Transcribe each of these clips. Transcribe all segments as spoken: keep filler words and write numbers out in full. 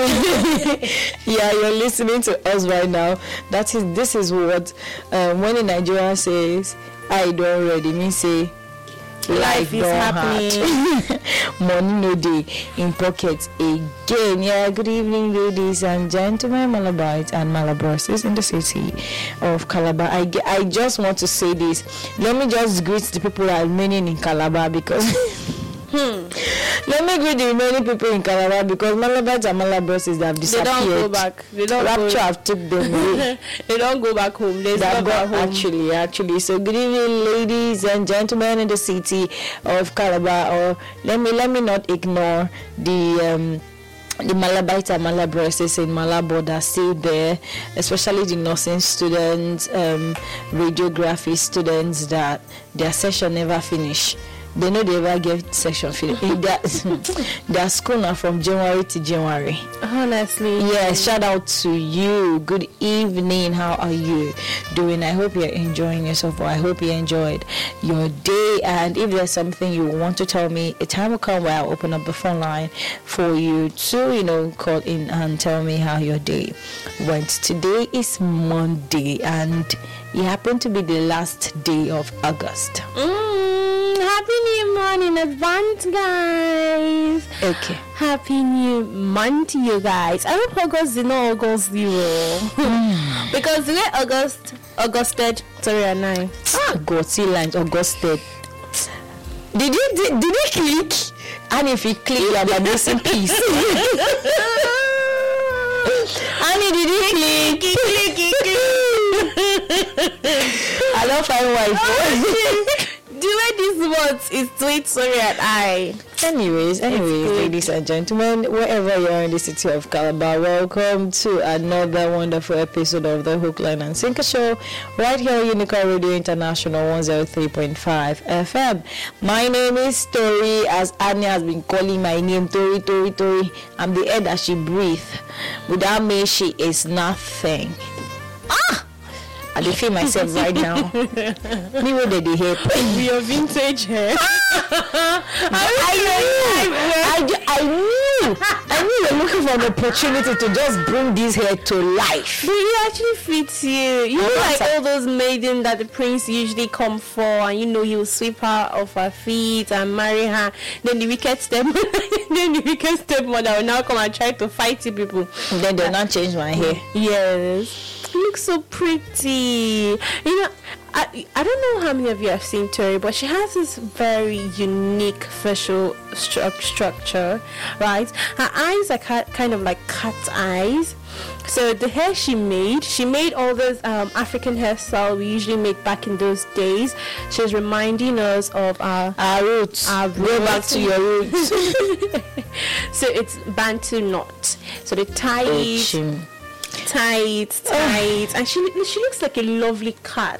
yeah, you're listening to us right now. That is, this is what um, when a Nigerian says, "I don't ready," mean say life is happening. Money no day in pockets again. Yeah, good evening, ladies and gentlemen, Malabites and Malabrosis in the city of Calabar. I, I just want to say this. Let me just greet the people that are remaining in Calabar because. Hmm. Let me greet the remaining people in Calabar because Malabites and Malabrosis that have disappeared. They don't go back. They don't Rapture go. have took them away. They don't go back home. They They go have back gone home. actually, actually. So good evening, ladies and gentlemen in the city of Calabar. Or let me let me not ignore the um, the Malabites and Malabrosis in Malabo that stay there, especially the nursing students, um, radiography students that their session never finish. They know they ever get section finish. Their school now from January to January. Honestly. Yes, shout out to you. Good evening. How are you doing? I hope you're enjoying yourself, or I hope you enjoyed your day. And if there's something you want to tell me, a time will come where I'll open up the phone line for you to, you know, call in and tell me how your day went. Today is Monday, and it happened to be the last day of August. Mm, happy new month in advance, guys. Okay. Happy new month, you guys. I hope August is not August zero. Because the way August, Augusted, sorry, and I. Ah, God, see lines, Augusted. Did you, did, did you click? And if you click, you are my missing piece. Annie, did you click? Click, click, click. I don't find wife. Oh, the way this words is sweet, sorry, and I. Anyways, anyways, ladies and gentlemen, wherever you are in the city of Calabar, welcome to another wonderful episode of the Hook, Line and Sinker Show, right here on Unicorn Radio International one oh three point five F M. My name is Tori, as Anya has been calling my name, Tori, Tori, Tori. I'm the air that she breathes. Without me, she is nothing. Ah! I do feel myself right now. Me with the hair. With your vintage hair. I, I, I, I knew. I knew you were looking for an opportunity to just bring this hair to life. But it actually fits you. You know, like all those maidens that the prince usually come for, and you know he will sweep her off her feet and marry her. Then the wicked stepmother, then the wicked stepmother will now come and try to fight you people. And then they'll not change my hair. Yes. You look so pretty. You know, I I don't know how many of you have seen Tori, but she has this very unique facial stru- structure, right? Her eyes are ca- kind of like cat eyes. So the hair she made, she made all those um, African hairstyle we usually make back in those days. She's reminding us of our our roots. Our Go back to your roots. So it's Bantu knot. So the tie it. Oh, tight, tight, and she she looks like a lovely cat.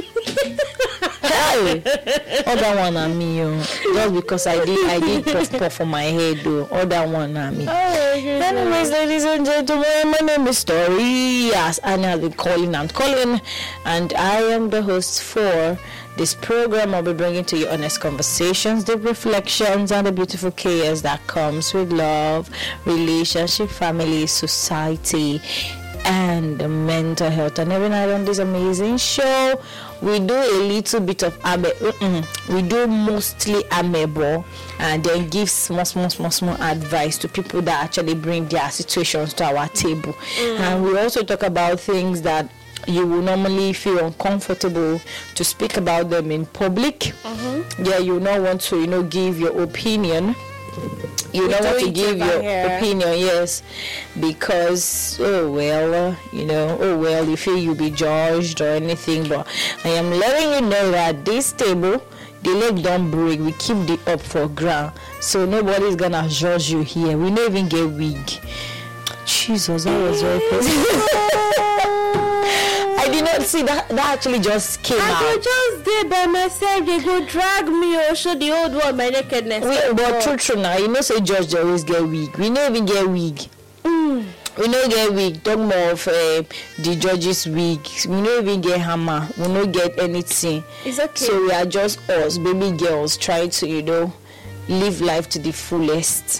Hey, other one on me, yo. Just because I did I did puff puff for my head, though. Other one on me. Oh, anyways, ladies and gentlemen, my name is Tori. Yes, Anna has been calling and calling, and I am the host for this program. I'll be bringing to you honest conversations, deep reflections, and the beautiful chaos that comes with love, relationship, family, society, and mental health. And every night on this amazing show, we do a little bit of ame. We do mostly amebo, and then give small, small, small, small advice to people that actually bring their situations to our table. Mm. And we also talk about things that you will normally feel uncomfortable to speak about them in public. Mm-hmm. Yeah, you not want to, you know, give your opinion. You don't want to give your here. opinion, yes, because, oh well, uh, you know, oh well, you feel you'll be judged or anything. But I am letting you know that this table, the leg don't break. We keep the up for ground, so nobody's gonna judge you here. We don't even get wig. Jesus, that was very crazy. I did not see that. That actually just came I out. I just did by myself. They go drag me or show the old one my nakedness. We, but true, true now. You know, say judge they always get wig. We don't even get wig. Mm. We don't get wig. Talk more of uh, the judge's wig. We don't even get hammer. We don't get anything. It's okay. So we are just us, baby girls, trying to, you know, live life to the fullest.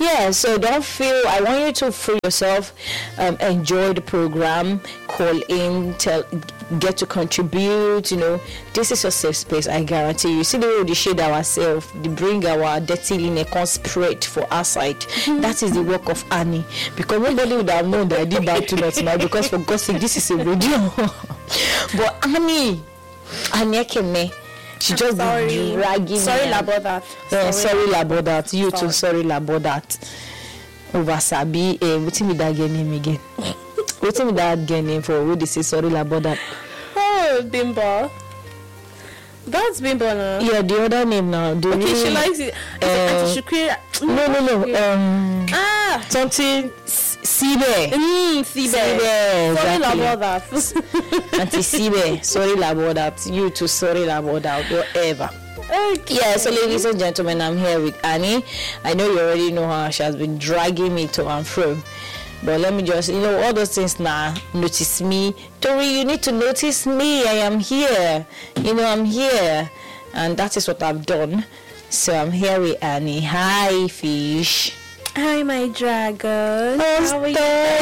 Yeah, so don't feel, I want you to free yourself, um, enjoy the program, call in, tell, get to contribute. You know, this is a safe space, I guarantee you. See the way we shade ourselves, they bring our dirty linen, conspirate for our side. Mm-hmm. That is the work of Annie, because nobody would have known that I did that too much now, because for God's sake, this is a radio. But Annie, Annie Keme, she just sorry. dragging sorry me. about that. Yeah, sorry, sorry about that. You sorry. too, sorry about that. Over Sabi, eh, what's me that girl name again? What's me that girl name for? Who they say sorry about that? Oh, Bimbo. That's Bimbo now. Yeah, the other name now. The Okay, new, she likes it. Uh, Auntie Shukri. no, no, no. Um, Ah, something Sibe. mm, Sibe. Sibe, Sorry exactly. about that. Auntie Sibe, sorry about that. You too, sorry about that. Whatever. Okay. Yeah, so ladies and gentlemen, I'm here with Annie. I know you already know her. She has been dragging me to and fro. But let me just, you know, all those things now, notice me. Tori, you need to notice me. I am here. You know, I'm here. And that is what I've done. So I'm here with Annie. Hi, fish. Hi, my dragon. Oh, How are you?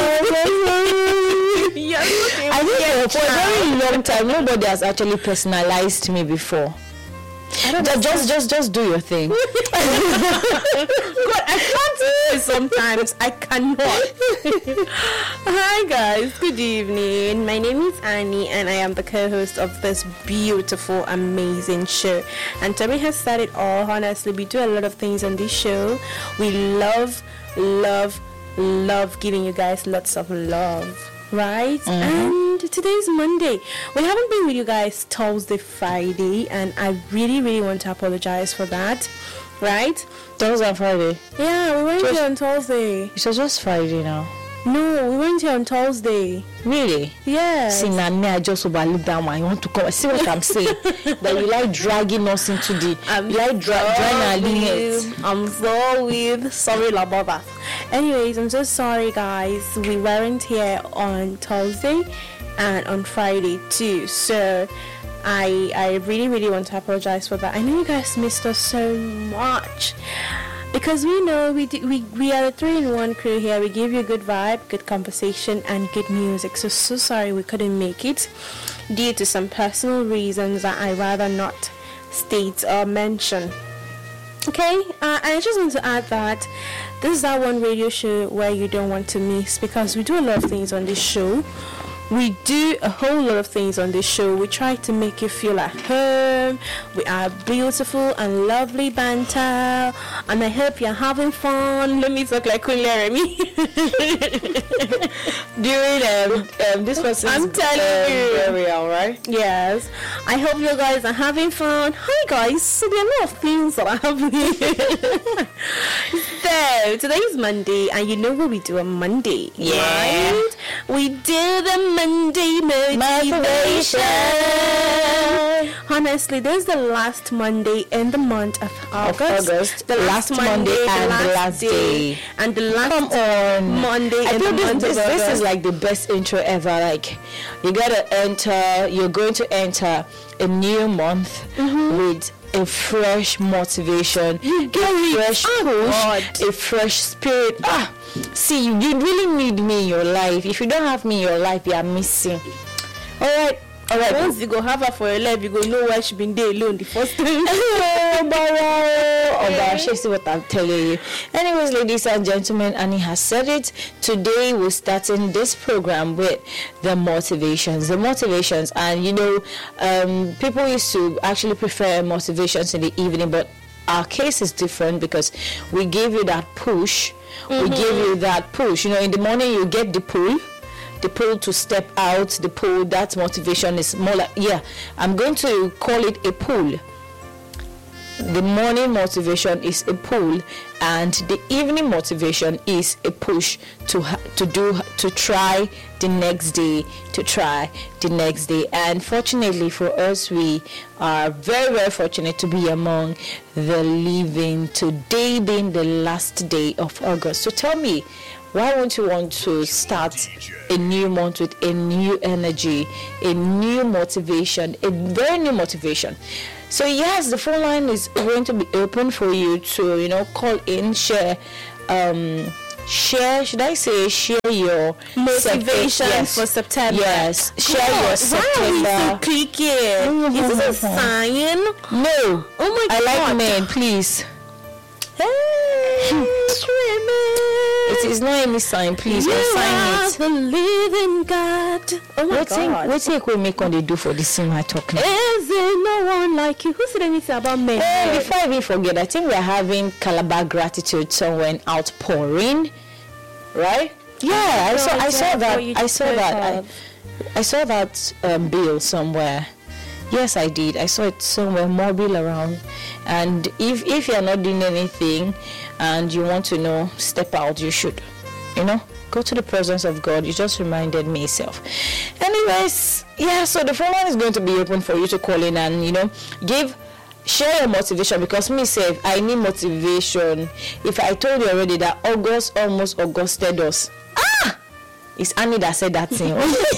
Yes, okay. I think for a very long time, nobody has actually personalized me before. I don't Just, just, just, just do your thing. God, I can't do it sometimes. I cannot. Hi, guys. Good evening. My name is Annie, and I am the co-host of this beautiful, amazing show. And Toby has said it all. Honestly, we do a lot of things on this show. We love, love, love giving you guys lots of love. Right? Mm-hmm. And today's Monday. We haven't been with you guys Thursday, Friday, and I really, really want to apologize for that. Right? Thursday and Friday. Yeah, we weren't Just, here on Thursday. It was just Friday now. No, we weren't here on Thursday. Really? Yeah. See, now me, I just overlook that one. You want to come? See what I'm saying? That you like dragging us into the. I'm you like dra- drawing our lineage. I'm so with. Sorry about that. Anyways, I'm so sorry, guys. We weren't here on Thursday and on Friday too. So I I really really want to apologize for that. I know you guys missed us so much. Because we know we, do, we we are a three-in-one crew here. We give you good vibe, good conversation, and good music. So, so sorry we couldn't make it due to some personal reasons that I rather not state or mention. Okay, uh, I just want to add that this is that one radio show where you don't want to miss, because we do a lot of things on this show. We do a whole lot of things on this show. We try to make you feel at home. We are beautiful and lovely banter, and I hope you're having fun. Let me talk like Queen Remy. During um, um, this person's I'm telling um, you. burial, right? Yes, I hope you guys are having fun. Hi guys, so there are a lot of things that are happening. So today is Monday, and you know what we do on Monday, Yeah. right? We do the Monday motivation. Honestly, this is the last Monday in the month of August. Of August. The Last Monday and the last day. and the last Come on. Monday I in the think this, month this, of this is August. like the best intro ever. Like, you gotta enter, you're going to enter a new month Mm-hmm. with a fresh motivation, You get a it. fresh Oh, push, God. a fresh spirit. Ah, see, you, you really need me in your life. If you don't have me in your life, you are missing. All right. All right. Once you go have her for your life, you go know why she been there alone the first time. Oh, Barrow. Oh, Barrow, she see what I'm telling you. Anyways, ladies and gentlemen, Annie has said it. Today, we're starting this program with the motivations. The motivations. And, you know, um, people used to actually prefer motivations in the evening, but our case is different because we give you that push. Mm-hmm. We give you that push. You know, in the morning, you get the pull. The pull to step out, the pull, that motivation is more like, yeah, I'm going to call it a pull. The morning motivation is a pull, and the evening motivation is a push to ha- to do to try the next day, to try the next day. And fortunately for us, we are very very fortunate to be among the living, today being the last day of August. So tell me, why won't you want to start a new month with a new energy, a new motivation, a very new motivation? So yes, the phone line is going to be open for you to, you know, call in, share um share, should I say share your motivation Sept- yes. for September. Yes, share God, your September. Why are we so clicky? Mm-hmm. Is this a sign? No. Oh my I God. like men, please. Hey, It is not any sign, please. you Sign are it. the living God. Oh my What thing? God. What thing we make on they do for the same I talk now? Is there no one like you? Who said anything about men? Hey, before I even forget, I think we are having Calabar gratitude somewhere in outpouring, right? Yeah, I saw. I saw that. I saw that. I, I saw that um, bill somewhere. Yes, I did. I saw it somewhere mobile around. And if if you are not doing anything, and you want to know, step out. You should, you know, go to the presence of God. You just reminded me self. Anyways, yeah. So the phone line is going to be open for you to call in and you know give. Share your motivation, because me say I need motivation. If I told you already that August almost Augusted us, ah, it's Annie that said that thing.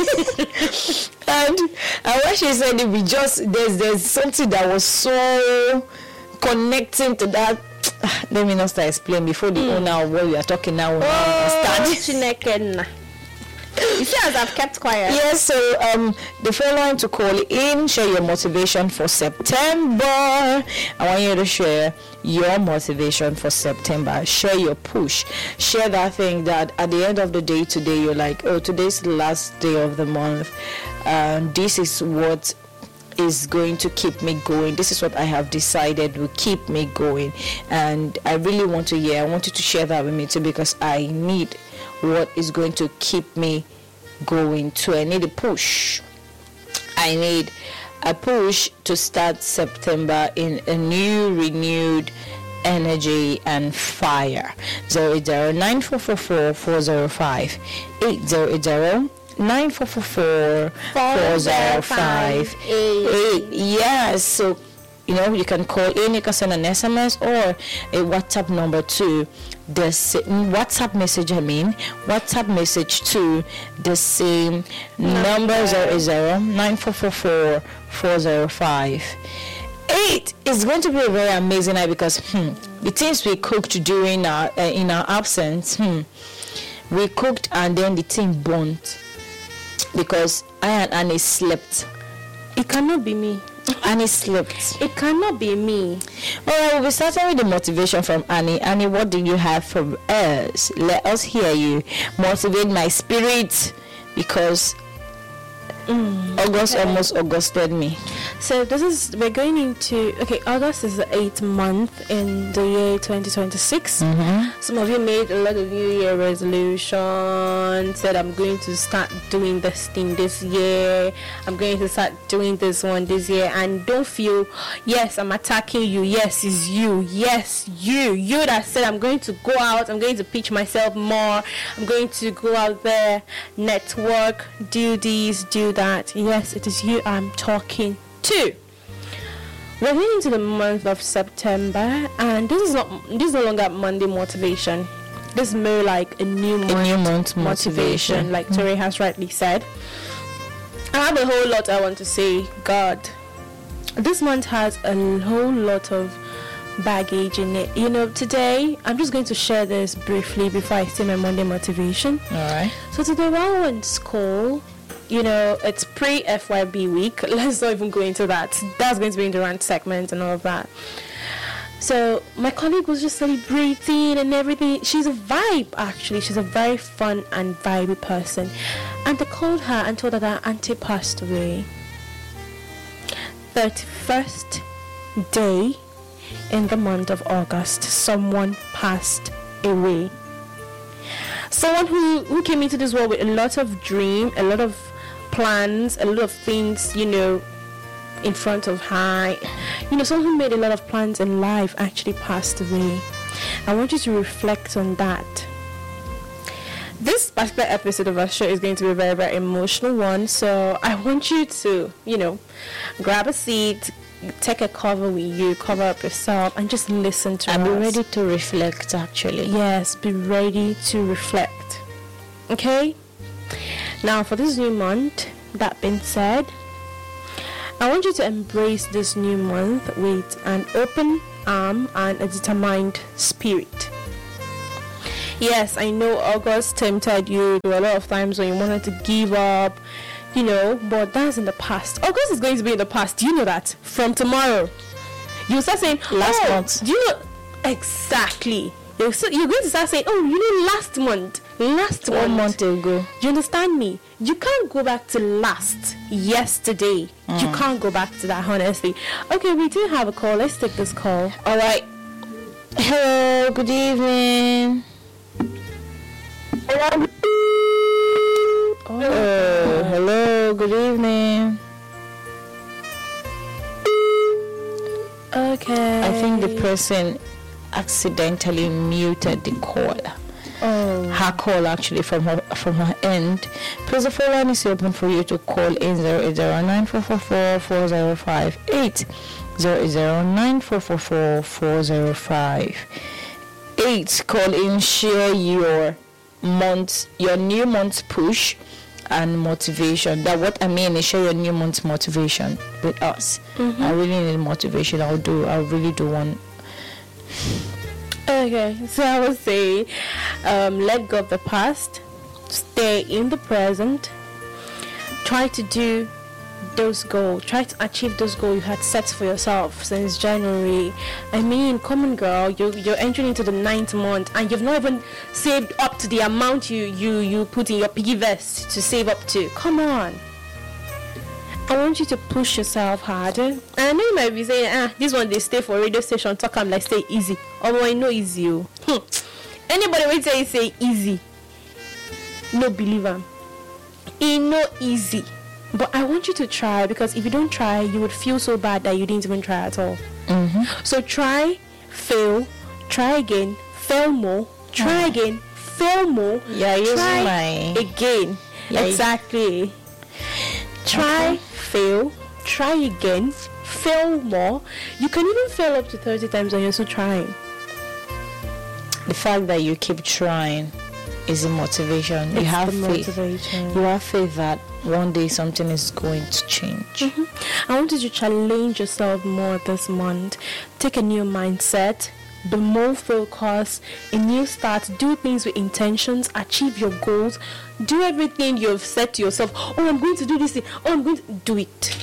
and and when she said it, we just there's there's something that was so connecting to that. Let me not start explaining before the mm. owner of what we are talking now will Oh, understand. You see, as I've kept quiet. Yes, so um, the phone line to call in, share your motivation for September. I want you to share your motivation for September. Share your push. Share that thing that at the end of the day today, you're like, oh, today's the last day of the month. And this is what is going to keep me going. This is what I have decided will keep me going. And I really want to hear, I want you to share that with me too, because I need what is going to keep me going too. I need a push. I need a push to start September in a new, renewed energy and fire. zero eight zero nine four four four four zero five eight zero eight zero nine four four four four zero five eight. Yes, so you know you can call in, you can send an S M S or a WhatsApp number to the same WhatsApp message. I mean WhatsApp message to the same number zero zero nine four four four four zero five eight. It's going to be a very amazing night because hmm, the things we cooked during our uh, in our absence, hmm, we cooked and then the thing burnt because I and Annie slept. It cannot be me. Annie slept. It cannot be me. All right, we'll be starting with the motivation from Annie. Annie, what do you have from us? Let us hear you. Motivate my spirit, because mm, August okay. almost Augusted me. So this is, we're going into, okay, August is the eighth month in the year twenty twenty-six. Mm-hmm. Some of you made a lot of New Year resolutions, said I'm going to start doing this thing this year, I'm going to start doing this one this year, and don't feel, yes, I'm attacking you, yes, it's you, yes, you, you that said I'm going to go out, I'm going to pitch myself more, I'm going to go out there, network, do this, do that. Yes, it is you I'm talking to. We're heading into the month of September, and this is not this is no longer Monday motivation. This is more like a new month, a new month motivation, motivation, like mm-hmm. Tori has rightly said. I have a whole lot I want to say. God, this month has a whole lot of baggage in it. You know, today I'm just going to share this briefly before I say my Monday motivation. All right. So today, while we're in school, you know, it's pre-F Y B week. Let's not even go into that. That's going to be in the rant segment and all of that. So my colleague was just celebrating and everything. She's a vibe, actually. She's a very fun and vibey person. And they called her and told her that her auntie passed away. thirty-first day in the month of August, someone passed away. Someone who, who came into this world with a lot of dream, a lot of plans, a lot of things, you know, in front of her. You know, someone who made a lot of plans in life actually passed away. I want you to reflect on that. This particular episode of our show is going to be a very, very emotional one. So I want you to, you know, grab a seat, take a cover with you, cover up yourself, and just listen to and us. be ready to reflect, actually. Yes, be ready to reflect. Okay? Now, for this new month, that being said, I want you to embrace this new month with an open arm and a determined spirit. Yes, I know August tempted you. There were a lot of times when you wanted to give up, you know, but that's in the past. August is going to be in the past. Do you know that? From tomorrow, you start saying, last oh, month. Do you know? Exactly. You're, so, you're going to start saying, oh, you know, last month. Last One month. month ago. You understand me? You can't go back to last yesterday. Mm. You can't go back to that, honestly. Okay, we do have a call. Let's take this call. All right. Hello, good evening. Hello. Oh, hello, good evening. Okay. I think the person accidentally muted the call. Oh. Her call actually from her from her end. Please, the phone line is open for you to call in zero eight zero nine four four four four zero five eight. zero eight zero nine four four four four zero five eight. Call in, share your month, your new month's push and motivation. That what I mean is share your new month's motivation with us. Mm-hmm. I really need motivation. I'll do. I really do want. Okay, so I would say, um, let go of the past, stay in the present, try to do those goals, try to achieve those goals you had set for yourself since January. I mean, come on, girl, you, you're entering into the ninth month and you've not even saved up to the amount you, you, you put in your piggy vest to save up to. Come on. I want you to push yourself harder. And I know you might be saying, ah, this one they stay for radio station, talk I'm like say easy. Although I know easy. Oh. Hmm. Anybody will say say easy. No believe them. It no easy. But I want you to try, because if you don't try, you would feel so bad that you didn't even try at all. Mm-hmm. So try, fail, try again, fail more, try oh. again, fail more. Yeah, you try my... again. Yeah, exactly. Try, okay. fail, try again, fail more. You can even fail up to thirty times and you're still trying. The fact that you keep trying is a motivation. It's you have the faith. Motivation. You have faith that one day something is going to change. Mm-hmm. I want you to challenge yourself more this month. Take a new mindset. Be more focused, a new start, do things with intentions, achieve your goals, do everything you've said to yourself. Oh, I'm going to do this thing. Oh, I'm going to do it.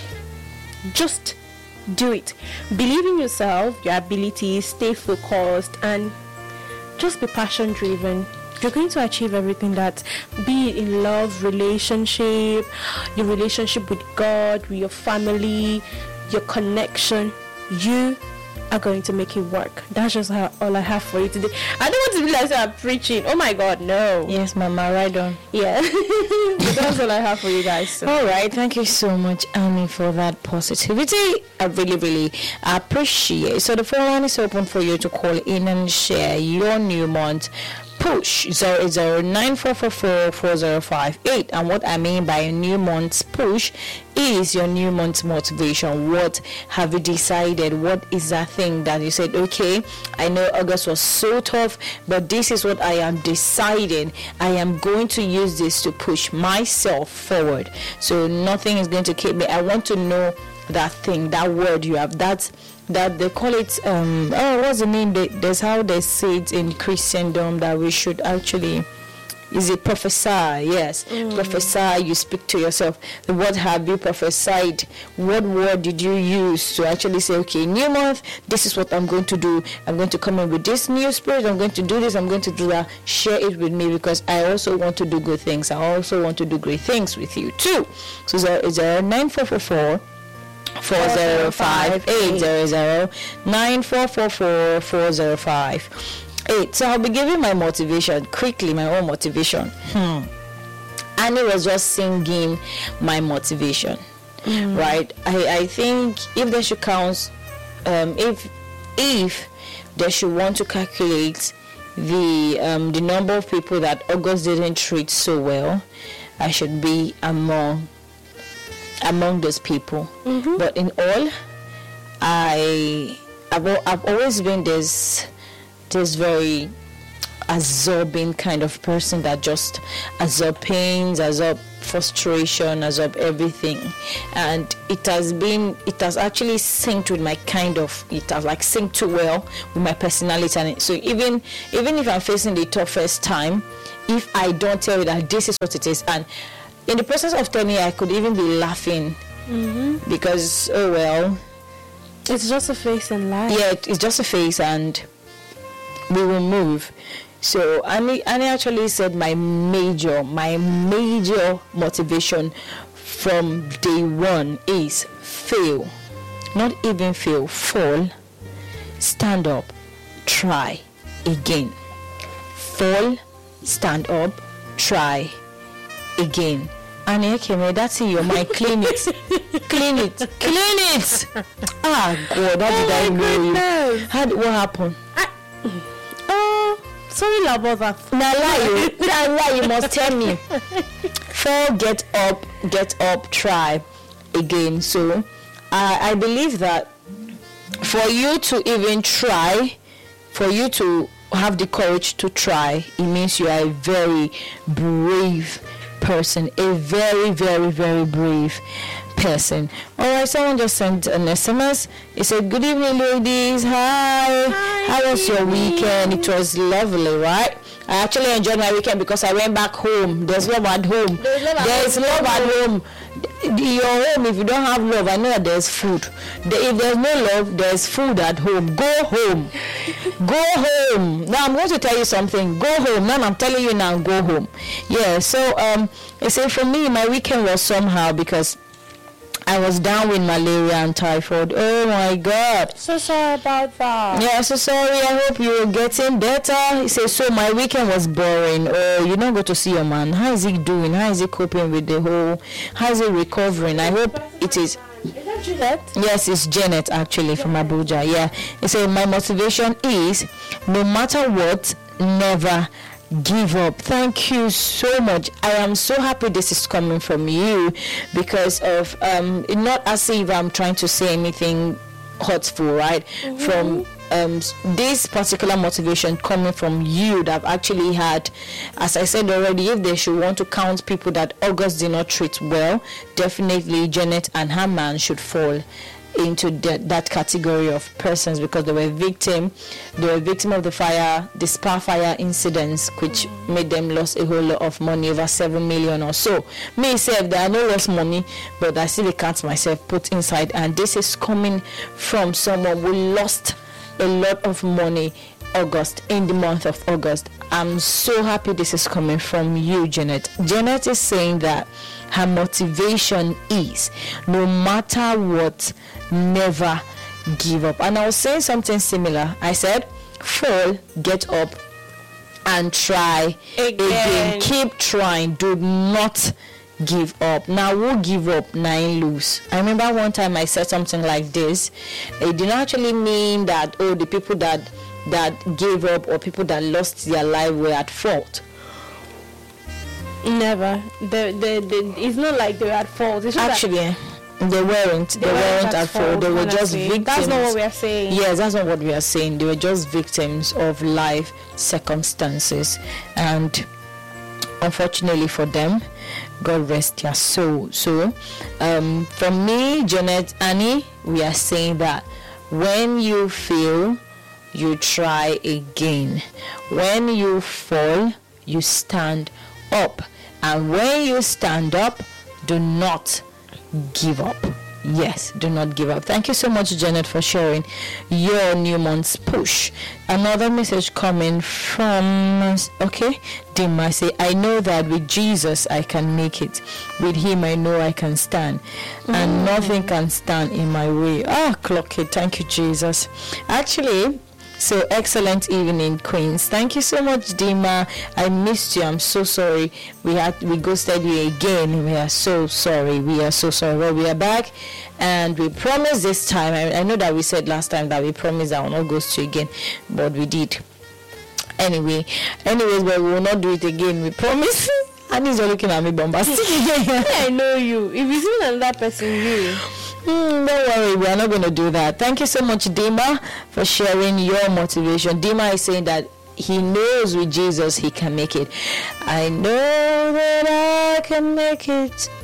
Just do it. Believe in yourself, your abilities, stay focused, and just be passion driven. You're going to achieve everything that, be it in love, relationship, your relationship with God, with your family, your connection. You are going to make it work. That's just how, all I have for you today. I don't want to be like I'm preaching. Oh my God, no. Yes, Mama, right on. Yeah. But that's all I have for you guys. So. All right, thank you so much, Annie, for that positivity. I really, really appreciate. So the phone line is open for you to call in and share your new month push. zero eight zero nine four four four four zero five eight. And what I mean by a new month's push is your new month's motivation. What have you decided? What is that thing that you said, okay, I know August was so tough, but this is what I am deciding. I am going to use this to push myself forward. So nothing is going to keep me. I want to know that thing, that word you have, that's that they call it um oh what's the name, they, there's how they say it in Christendom, that we should actually, is it prophesy? Yes. Mm. Prophesy. You speak to yourself. What have you prophesied? What word did you use to actually say, okay, new month, this is what I'm going to do. I'm going to come in with this new spirit. I'm going to do this. I'm going to do that. Share it with me, because I also want to do good things. I also want to do great things with you too. So it's a nine four four four four zero five eight zero zero nine four four four four zero five eight. So I'll be giving my motivation quickly, my own motivation. Hmm. Annie was just singing my motivation, mm. right? I, I think if they should count, um, if if they should want to calculate the um, the number of people that August didn't treat so well, I should be among. among those people. Mm-hmm. But in all, I I've, I've always been this this very absorbing kind of person that just absorb pains, absorb frustration, absorb everything. And it has been, it has actually synced with my kind of, it has like synced too well with my personality. And so even, even if I'm facing the toughest time, if I don't tell you that this is what it is, and in the process of telling you, I could even be laughing mm-hmm. because, oh well, it's just a phase in life. Yeah, it's just a phase, and we will move. So Annie, Annie actually said my major, my major motivation from day one is fail, not even fail, fall, stand up, try again, fall, stand up, try again. Annie, okay, man, that's in your mind. Clean it, clean it, clean it. Ah, God, how did oh I know goodness. you? How did, what happened? I, oh, sorry about that. Now lie, you, now lie, you must tell me. Fall, get up, get up, try again. So, I I believe that for you to even try, for you to have the courage to try, it means you are a very brave person, a very very very brave person. All right, someone just sent an S M S. It said, good evening ladies, hi, hi how was your weekend? It was lovely, right? I actually enjoyed my weekend because I went back home. There's love at home. There's love, there's at, love at home. Your home, if you don't have love, I know that there's food. If there's no love, there's food at home. Go home. Go home. Now I'm going to tell you something. Go home. Now I'm telling you now, go home. Yeah, so um, I say for me, my weekend was somehow because I was down with malaria and typhoid. Oh my God. So sorry about that. Yeah, so sorry. I hope you're getting better. He says, so my weekend was boring. Oh, you don't go to see your man. How is he doing? How is he coping with the whole, how is he recovering? I hope it is. Is that Janet? Yes, it's Janet actually from Abuja. Yeah. He said, my motivation is no matter what, never give up. Thank you so much. I am so happy this is coming from you because of um not as if I'm trying to say anything hurtful, right? Mm-hmm. From um this particular motivation coming from you that I've actually had, as I said already, if they should want to count people that August did not treat well, definitely Janet and her man should fall into the, that category of persons because they were victim they were victim of the fire the spa fire incidents which mm-hmm. made them lose a whole lot of money, over seven million or so. Me self, there are no lost money, but I still can't myself put inside, and this is coming from someone who lost a lot of money August, in the month of August. I'm so happy this is coming from you, Janet. Janet is saying that her motivation is no matter what, never give up. And I was saying something similar. I said, fall, get up, and try again. again. Keep trying. Do not give up. Now, who give up? Nine lose. I remember one time I said something like this. It didn't actually mean that, oh, the people that that gave up or people that lost their life were at fault. Never. The, the, the, it's not like they were at fault. It's actually, they weren't. They, they weren't, weren't at fault. fault. They were just victims. That's not what we are saying. Yes, that's not what we are saying. They were just victims of life circumstances. And unfortunately for them, God rest their soul. So, um, for me, Janet, Annie, we are saying that when you fail, you try again. When you fall, you stand up. And when you stand up, do not give up. Yes, do not give up. Thank you so much, Janet, for sharing your new month's push. Another message coming from, okay, Dima say, I know that with Jesus I can make it. With him I know I can stand. And mm. nothing can stand in my way. Ah, clock it. Thank you, Jesus. Actually, so excellent evening, Queens. Thank you so much, Dima. I missed you. I'm so sorry. We had we ghosted you again. We are so sorry. We are so sorry. Well, we are back, and we promised this time. I, I know that we said last time that we promised that I will not ghost you again, but we did. Anyway, anyways, but we will not do it again. We promise. And he's looking at me bombastic. I know you. If you see another person, you. Mm, don't worry, we are not going to do that. Thank you so much, Dima, for sharing your motivation. Dima is saying that he knows with Jesus he can make it. I know that I can make it.